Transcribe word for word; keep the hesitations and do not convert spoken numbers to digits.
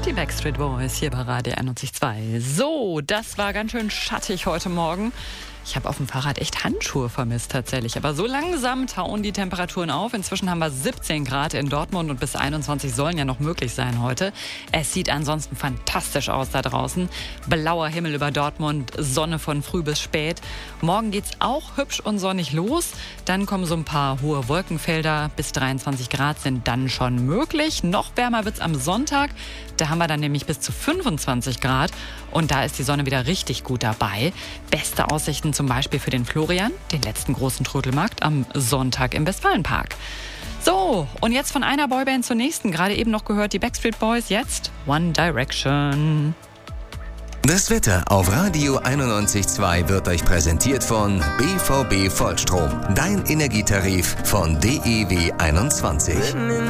Die Backstreet Boys hier bei Radio einundneunzig Komma zwei. So, das war ganz schön schattig heute Morgen. Ich habe auf dem Fahrrad echt Handschuhe vermisst tatsächlich. Aber so langsam tauen die Temperaturen auf. Inzwischen haben wir siebzehn Grad in Dortmund und bis einundzwanzig sollen ja noch möglich sein heute. Es sieht ansonsten fantastisch aus da draußen. Blauer Himmel über Dortmund, Sonne von früh bis spät. Morgen geht's auch hübsch und sonnig los. Dann kommen so ein paar hohe Wolkenfelder. Bis dreiundzwanzig Grad sind dann schon möglich. Noch wärmer wird's am Sonntag. Da haben wir dann nämlich bis zu fünfundzwanzig Grad. Und da ist die Sonne wieder richtig gut dabei. Beste Aussichten zum Beispiel für den Florian, den letzten großen Trödelmarkt am Sonntag im Westfalenpark. So, und jetzt von einer Boyband zur nächsten. Gerade eben noch gehört die Backstreet Boys, jetzt One Direction. Das Wetter auf Radio einundneunzig Komma zwei wird euch präsentiert von B V B Vollstrom. Dein Energietarif von D E W einundzwanzig.